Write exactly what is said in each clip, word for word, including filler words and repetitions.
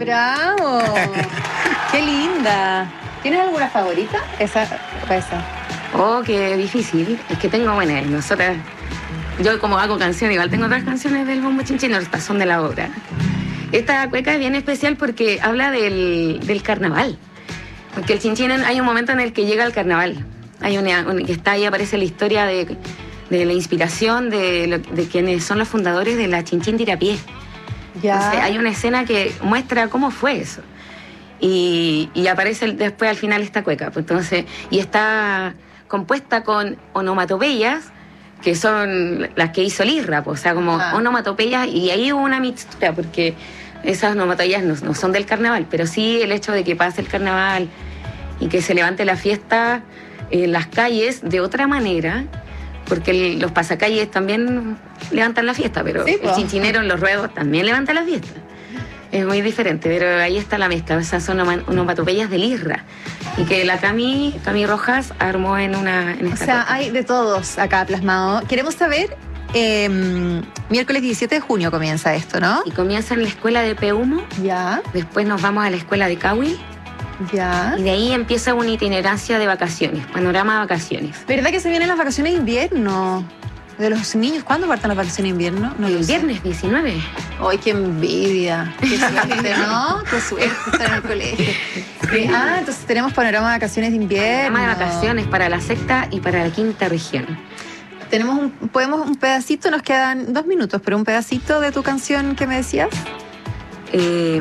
¡Bravo! ¡Qué linda! ¿Tienes alguna favorita? Esa, esa. Oh, qué difícil. Es que tengo, bueno, nosotras, yo como hago canciones, igual tengo otras canciones del Bombo Chinchín, estas son de la obra. Esta cueca es bien especial porque habla del, del carnaval. Porque el Chinchín, hay un momento en el que llega al carnaval. Hay una, un, que está ahí, aparece la historia de, de la inspiración de, lo, de quienes son los fundadores de la Chinchín Tirapié. Ya. Entonces, hay una escena que muestra cómo fue eso. Y, y aparece después al final esta cueca. Pues entonces, y está compuesta con onomatopeyas, que son las que hizo Lirra, pues, o sea, como ah. onomatopeyas, y ahí hubo una mixtura, porque esas onomatopeyas no, no son del carnaval, pero sí el hecho de que pase el carnaval y que se levante la fiesta en las calles de otra manera, porque el, los pasacalles también levantan la fiesta, pero sí, el chinchinero en los ruedos también levanta la fiesta. Es muy diferente, pero ahí está la mezcla. Esas son onomatopeyas de Lirra. Y que la Cami, Cami Rojas armó en una... En esta o sea, cosa. Hay de todos acá plasmado. Queremos saber, eh, miércoles diecisiete de junio comienza esto, ¿no? Y comienza en la escuela de Peumo. Ya. Después nos vamos a la escuela de Cahuil. Ya. Y de ahí empieza una itinerancia de vacaciones, panorama de vacaciones. ¿Verdad que se vienen las vacaciones de invierno? De los niños, ¿cuándo parten las vacaciones de invierno? No, el viernes diecinueve. ¡Ay, qué envidia! ¡Qué suerte, ¿no? ¡Qué suerte estar en el colegio! Sí. Ah, entonces tenemos panorama de vacaciones de invierno. Panorama de vacaciones para la sexta y para la quinta región. Tenemos un, podemos un pedacito, nos quedan dos minutos, pero un pedacito de tu canción que me decías. Eh,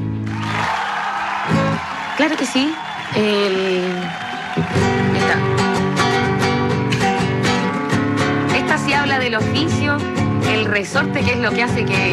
claro que sí. El, esta. Esta sí habla del oficio, el resorte, que es lo que hace que